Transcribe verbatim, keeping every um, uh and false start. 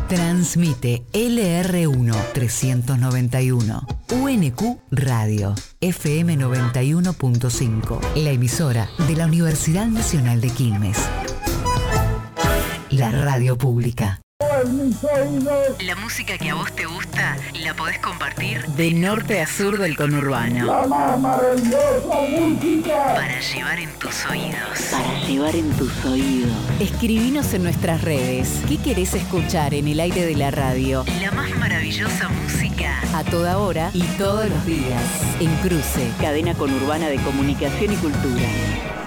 Transmite L R uno trescientos noventa y uno, U N Q Radio, F M noventa y uno punto cinco, la emisora de la Universidad Nacional de Quilmes. La radio pública. La música que a vos te gusta la podés compartir de norte a sur del conurbano. La más maravillosa música Para llevar en tus oídos. Para llevar en tus oídos. Escribinos en nuestras redes. ¿Qué querés escuchar en el aire de la radio? La más maravillosa música a toda hora y todos los días. En Cruce, cadena conurbana de comunicación y cultura.